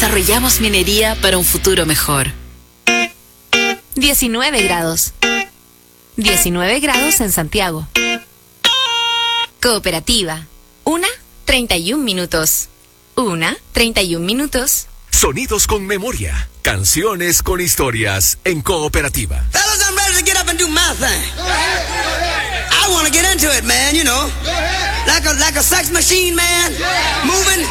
desarrollamos minería para un futuro mejor. 19 grados. 19 grados en Santiago. Cooperativa. 1:31 minutos. 1:31 minutos. Sonidos con memoria. Canciones con historias en Cooperativa. Fellas, I'm ready to get up and do my thing. I want to get into it, man, you know. Like a sex machine, man. Moving.